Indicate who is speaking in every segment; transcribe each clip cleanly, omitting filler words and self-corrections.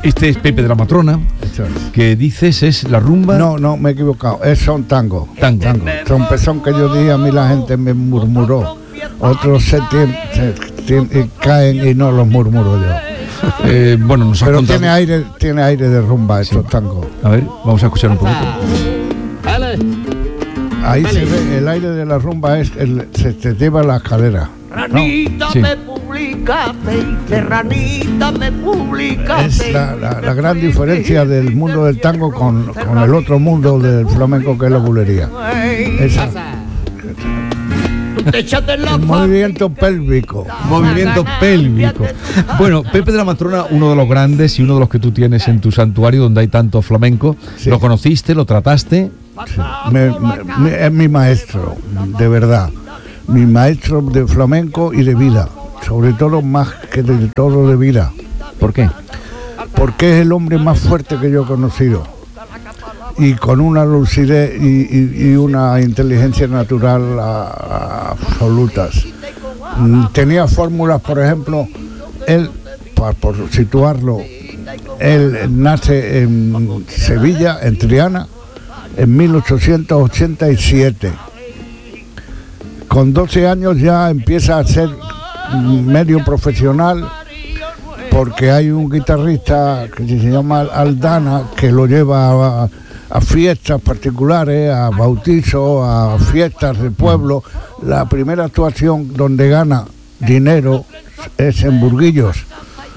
Speaker 1: Este es Pepe de la Matrona, que dices es la rumba.
Speaker 2: No, me he equivocado, son tango. Trompezón que yo dije, a mí la gente me murmuró. Otros caen y no los murmuro yo.
Speaker 1: Bueno, nos
Speaker 2: pero tiene aire de rumba estos tangos.
Speaker 1: A ver, vamos a escuchar un poquito.
Speaker 2: Ahí se ve, el aire de la rumba se te lleva la escalera.
Speaker 3: Ranita,
Speaker 1: Sí.
Speaker 3: me publicaste y serranita me publicaste.
Speaker 2: Es la gran diferencia del mundo del tango con el otro mundo del flamenco, que es la bulería. Esa, el movimiento pélvico.
Speaker 1: Movimiento pélvico. Bueno, Pepe de la Matrona, uno de los grandes y uno de los que tú tienes en tu santuario donde hay tanto flamenco.
Speaker 2: Sí.
Speaker 1: ¿Lo conociste? ¿Lo trataste?
Speaker 2: Sí. Es mi maestro, de verdad. Mi maestro de flamenco y de vida. Sobre todo, más que de todo, de vida.
Speaker 1: ¿Por qué?
Speaker 2: Porque es el hombre más fuerte que yo he conocido. Y con una lucidez y una inteligencia natural absolutas. Tenía fórmulas, por ejemplo, él, por situarlo, él nace en Sevilla, en Triana, en 1887. Con 12 años ya empieza a ser medio profesional, porque hay un guitarrista que se llama Aldana que lo lleva a fiestas particulares, a bautizos, a fiestas de pueblo. La primera actuación donde gana dinero es en Burguillos,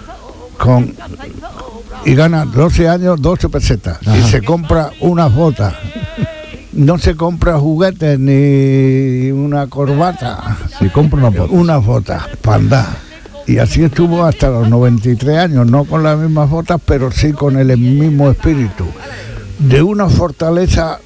Speaker 2: y gana 12 años, 12 pesetas. Ajá. Y se compra unas botas. No se compra juguetes ni una corbata.
Speaker 1: Se compra
Speaker 2: unas botas para andar. Y así estuvo hasta los 93 años, no con las mismas botas, pero sí con el mismo espíritu. De una fortaleza,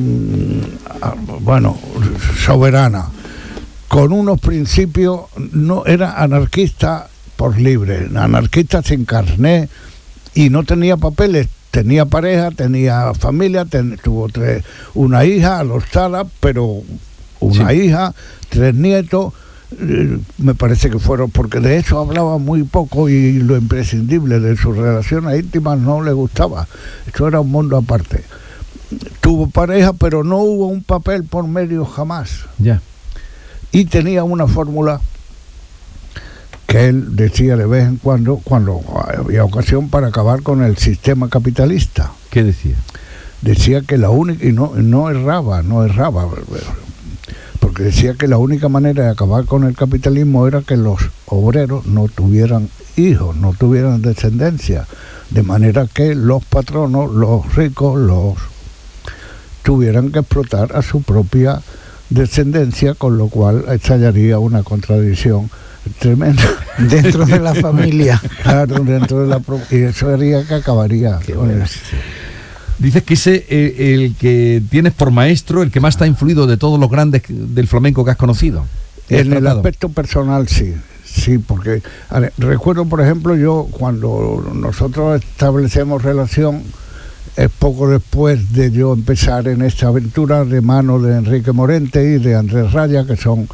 Speaker 2: soberana, con unos principios. No era anarquista por libre, anarquista sin carné, y no tenía papeles. Tenía pareja, tenía familia, tuvo una hija a los Salas, pero una hija, 3 nietos, me parece que fueron, porque de eso hablaba muy poco y lo imprescindible de sus relaciones íntimas no le gustaba. Eso era un mundo aparte. Tuvo pareja, pero no hubo un papel por medio jamás.
Speaker 1: Ya.
Speaker 2: Y tenía una fórmula que él decía de vez en cuando había ocasión, para acabar con el sistema capitalista.
Speaker 1: ¿Qué decía?
Speaker 2: Decía que la única, y no erraba, porque decía que la única manera de acabar con el capitalismo era que los obreros no tuvieran hijos, no tuvieran descendencia, de manera que los patronos, los ricos, tuvieran que explotar a su propia descendencia, con lo cual estallaría una contradicción tremendo
Speaker 4: dentro de la familia.
Speaker 2: Claro, y eso haría que acabaría con eso.
Speaker 1: Dices que ese el que tienes por maestro, el que más te ha influido de todos los grandes del flamenco que has conocido.
Speaker 2: En el aspecto personal, sí, porque recuerdo, por ejemplo, yo cuando nosotros establecemos relación, es poco después de yo empezar en esta aventura, de mano de Enrique Morente y de Andrés Raya, que son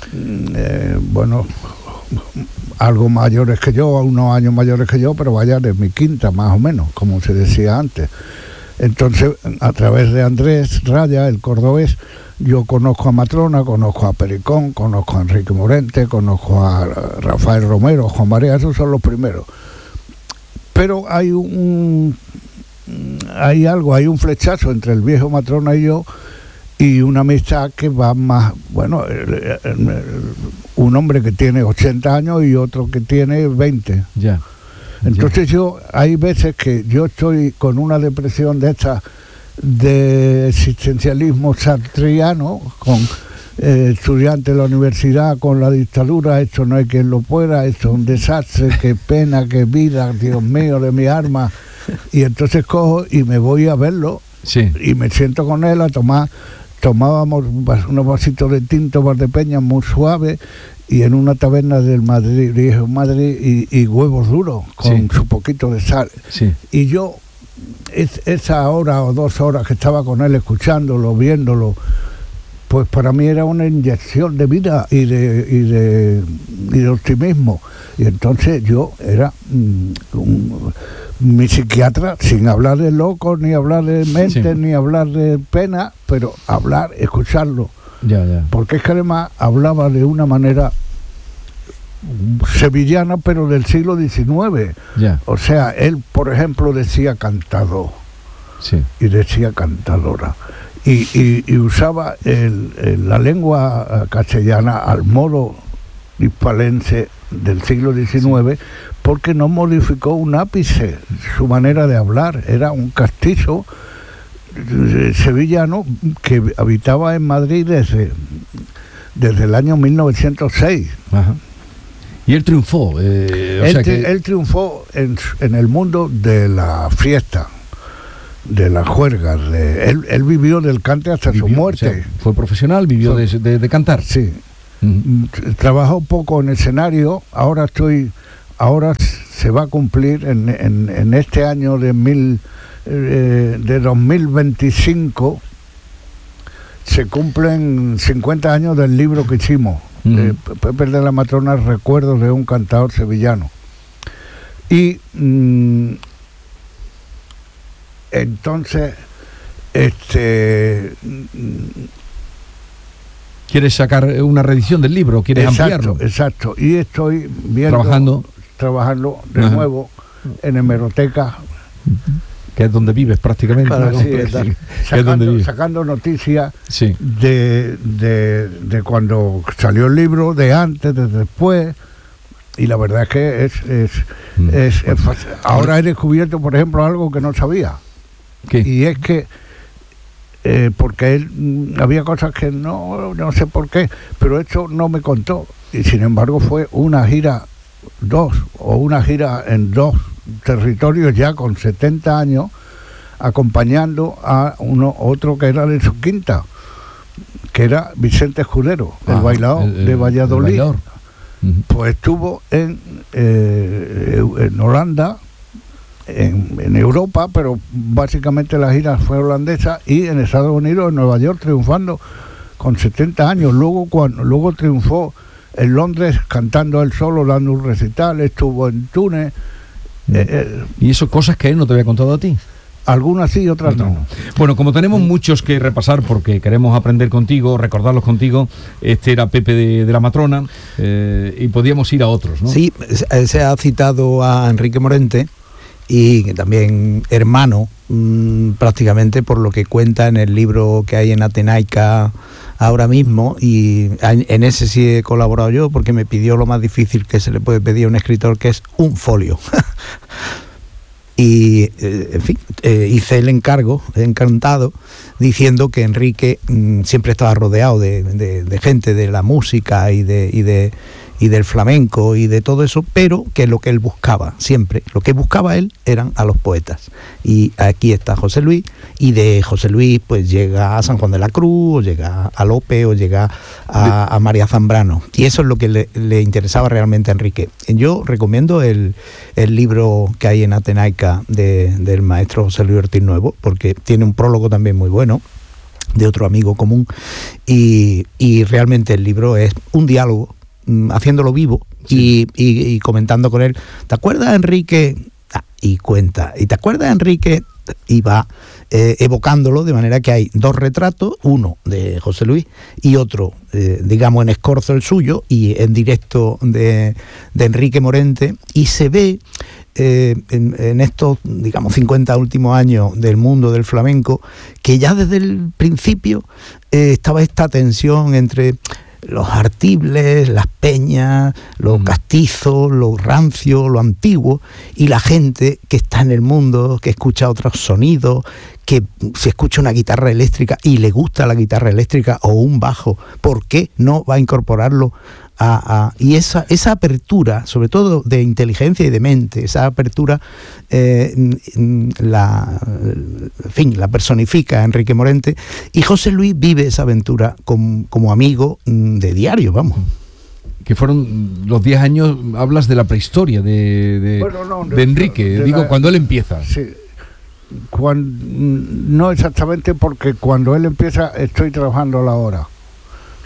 Speaker 2: algo mayores que yo, unos años mayores que yo, pero vaya, de mi quinta más o menos, como se decía antes. Entonces, a través de Andrés Raya, el cordobés, yo conozco a Matrona, conozco a Pericón, conozco a Enrique Morente, conozco a Rafael Romero, Juan María, esos son los primeros. Pero hay un flechazo entre el viejo Matrona y yo, y una amistad que va más, un hombre que tiene 80 años y otro que tiene 20.
Speaker 1: Ya.
Speaker 2: Entonces hay veces que yo estoy con una depresión de esta, de existencialismo sartriano, con estudiantes de la universidad, con la dictadura, esto no hay quien lo pueda, esto es un desastre, qué pena, qué vida, Dios mío, de mi alma. Y entonces cojo y me voy a verlo,
Speaker 1: sí,
Speaker 2: y me siento con él a tomar. Tomábamos unos vasitos de tinto Valdepeñas muy suaves, y en una taberna del viejo Madrid, y huevos duros con su poquito de sal.
Speaker 1: Sí.
Speaker 2: Y yo, esa hora o 2 horas que estaba con él, escuchándolo, viéndolo, pues para mí era una inyección de vida y de optimismo. Y entonces yo era mi psiquiatra, sin hablar de loco, ni hablar de mente, ni hablar de pena, pero hablar, escucharlo.
Speaker 1: Ya.
Speaker 2: Porque es que además hablaba de una manera sevillana, pero del siglo XIX.
Speaker 1: Ya.
Speaker 2: O sea, él, por ejemplo, decía cantador y decía cantadora. Y usaba la lengua castellana al modo hispalense del siglo XIX, porque no modificó un ápice su manera de hablar. Era un castizo sevillano que habitaba en Madrid desde el año 1906.
Speaker 1: Ajá. Y él triunfó.
Speaker 2: Él triunfó en el mundo de la fiesta, de las juergas. Él vivió del cante hasta su muerte.
Speaker 1: O sea, fue profesional, vivió de cantar.
Speaker 2: Sí.
Speaker 1: Uh-huh.
Speaker 2: Trabajó poco en escenario. Ahora se va a cumplir en este año de 2025. Se cumplen 50 años del libro que hicimos, Pepe de la Matrona, recuerdos de un cantador sevillano. Y entonces
Speaker 1: ¿quieres sacar una reedición del libro? ¿Quieres ampliarlo?
Speaker 2: Exacto. Y estoy trabajando de nuevo en hemeroteca.
Speaker 1: Que es donde vives prácticamente.
Speaker 2: Claro, ¿no? Sacando noticias de cuando salió el libro, de antes, de después. Y la verdad es que es fácil. Ahora he descubierto, por ejemplo, algo que no sabía.
Speaker 1: ¿Qué?
Speaker 2: Y es que porque él había cosas que no sé por qué, pero esto no me contó. Y sin embargo fue una gira en dos territorios ya con 70 años, acompañando a otro que era de su quinta, que era Vicente Escudero, el bailador de Valladolid.
Speaker 1: El bailador.
Speaker 2: Pues estuvo en Holanda, en Europa, pero básicamente la gira fue holandesa, y en Estados Unidos, en Nueva York, triunfando con 70 años. Luego triunfó en Londres cantando él solo, dando un recital, estuvo en Túnez.
Speaker 1: ¿Y eso cosas que él no te había contado a ti?
Speaker 2: Algunas sí, otras no.
Speaker 1: Bueno, como tenemos muchos que repasar porque queremos aprender contigo, recordarlos contigo, este era Pepe de la Matrona, y podíamos ir a otros, ¿no?
Speaker 4: Sí, se ha citado a Enrique Morente, y que también hermano, prácticamente, por lo que cuenta en el libro que hay en Atenaica ahora mismo, y en ese sí he colaborado yo, porque me pidió lo más difícil que se le puede pedir a un escritor, que es un folio. Y, en fin, hice el encargo, encantado, diciendo que Enrique siempre estaba rodeado de gente de la música y del flamenco y de todo eso, pero que lo que él buscaba siempre, lo que buscaba él, eran a los poetas. Y aquí está José Luis, y de José Luis pues llega a San Juan de la Cruz, o llega a Lope, o llega a María Zambrano, y eso es lo que le interesaba realmente a Enrique. Yo recomiendo el libro que hay en Atenaica del maestro José Luis Ortiz Nuevo, porque tiene un prólogo también muy bueno de otro amigo común, y realmente el libro es un diálogo, haciéndolo vivo, y comentando con él. ¿Te acuerdas, Enrique? Y cuenta. ¿Y te acuerdas, Enrique? Y va evocándolo, de manera que hay dos retratos, uno de José Luis y otro, digamos, en escorzo el suyo, y en directo de Enrique Morente, y se ve en estos, digamos, 50 últimos años del mundo del flamenco, que ya desde el principio estaba esta tensión entre los artibles, las peñas, los castizos, lo rancio, lo antiguo, y la gente que está en el mundo, que escucha otros sonidos, que si escucha una guitarra eléctrica y le gusta la guitarra eléctrica o un bajo, ¿por qué no va a incorporarlo y esa apertura, sobre todo de inteligencia y de mente, esa apertura la personifica Enrique Morente, y José Luis vive esa aventura como amigo de diario, vamos.
Speaker 1: Que fueron los 10 años, hablas de la prehistoria de Enrique, cuando él empieza.
Speaker 2: Sí. No exactamente, porque cuando él empieza estoy trabajando a la hora.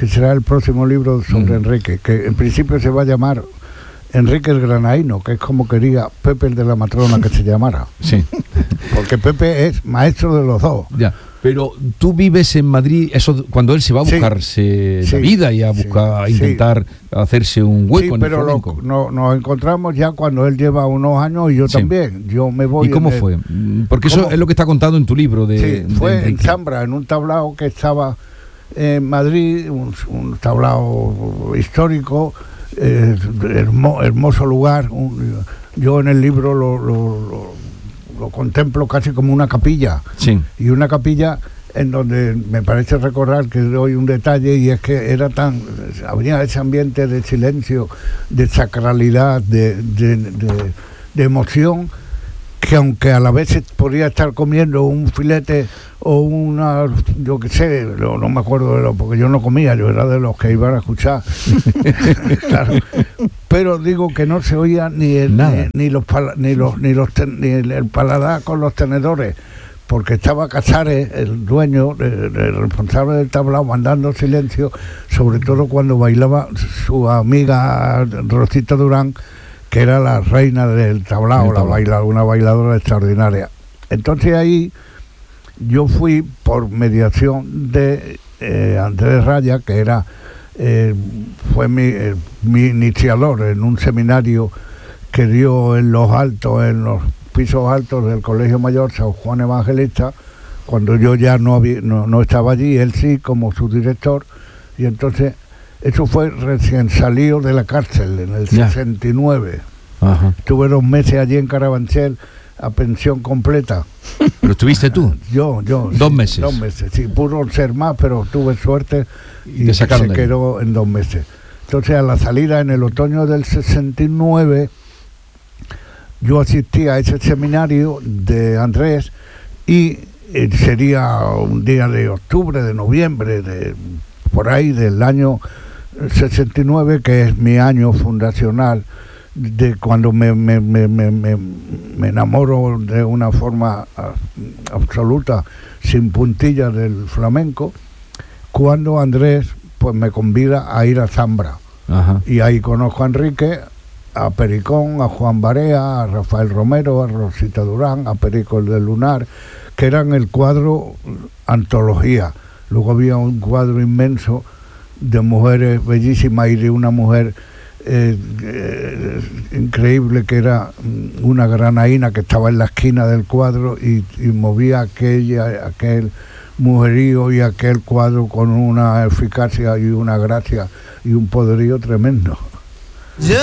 Speaker 2: que será el próximo libro sobre Enrique, que en principio se va a llamar Enrique el Granaíno, que es como quería Pepe el de la Matrona que se llamara.
Speaker 1: Sí.
Speaker 2: Porque Pepe es maestro de los dos.
Speaker 1: Ya. Pero tú vives en Madrid, eso cuando él se va a buscarse la vida y a buscar, a intentar hacerse un hueco en el flamenco.
Speaker 2: Nos encontramos ya cuando él lleva unos años y yo también. Yo me voy.
Speaker 1: ¿Y cómo fue? Porque eso es lo que está contado en tu libro de
Speaker 2: fue en Zambra, en un tablao que estaba en Madrid, un tablao histórico, hermoso lugar. Yo en el libro lo contemplo casi como una capilla, y una capilla en donde me parece recordar que doy un detalle, y es que había ese ambiente de silencio, de sacralidad, de emoción, que aunque a la vez podría estar comiendo un filete o una, yo qué sé, no me acuerdo porque yo no comía, yo era de los que iban a escuchar. Claro. Pero digo que no se oía ni el paladar con los tenedores, porque estaba Casares, el dueño, el responsable del tablao, mandando silencio, sobre todo cuando bailaba su amiga Rosita Durán, que era la reina del tablao, una bailadora extraordinaria. Entonces ahí yo fui por mediación de Andrés Raya, que fue mi iniciador en un seminario que dio en los pisos altos del Colegio Mayor San Juan Evangelista, cuando yo ya no estaba allí, él sí, como su director, y entonces eso fue recién salido de la cárcel en el 69.
Speaker 1: Ajá.
Speaker 2: Estuve 2 meses allí en Carabanchel a pensión completa.
Speaker 1: ¿Pero estuviste tú?
Speaker 2: Yo.
Speaker 1: 2 meses.
Speaker 2: 2 meses, sí, pudo ser más, pero tuve suerte y
Speaker 1: se
Speaker 2: quedó en 2 meses. Entonces, a la salida en el otoño del 69, yo asistí a ese seminario de Andrés, y sería un día de octubre, de noviembre, por ahí del año 69, que es mi año fundacional, de cuando me enamoro de una forma absoluta, sin puntillas, del flamenco, cuando Andrés pues me convida a ir a Zambra.
Speaker 1: Ajá.
Speaker 2: Y ahí conozco a Enrique, a Pericón, a Juan Barea, a Rafael Romero, a Rosita Durán, a Perico el del Lunar, que eran el cuadro antología. Luego había un cuadro inmenso de mujeres bellísimas, y de una mujer increíble, que era una granaína que estaba en la esquina del cuadro y movía aquel mujerío y aquel cuadro con una eficacia y una gracia y un poderío tremendo.